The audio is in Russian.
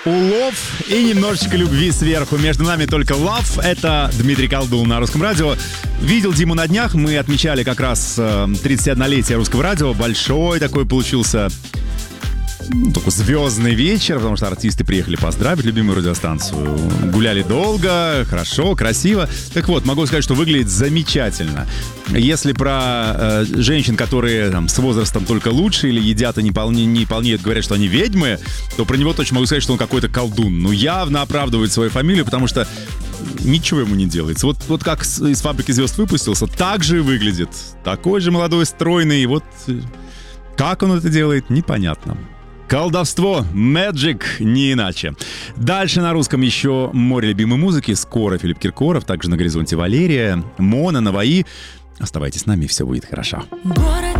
улов и немножечко любви сверху. Между нами только love. Это Дмитрий Колдун на Русском радио. Видел Диму на днях. Мы отмечали как раз 31-летие Русского радио. Большой такой получился такой звездный вечер, потому что артисты приехали поздравить любимую радиостанцию. Гуляли долго, хорошо, красиво. Так вот, могу сказать, что выглядит замечательно. Если про женщин, которые там, с возрастом только лучше или едят и не полнеют, говорят, что они ведьмы, то про него точно могу сказать, что он какой-то колдун. Ну, явно оправдывает свою фамилию, потому что ничего ему не делается. Вот как из «Фабрики звезд» выпустился, так же и выглядит. Такой же молодой, стройный. И вот как он это делает, непонятно. Колдовство, Magic, не иначе. Дальше на русском еще море любимой музыки. Скоро Филипп Киркоров, также на горизонте Валерия, Мона, Наваи. Оставайтесь с нами, все будет хорошо.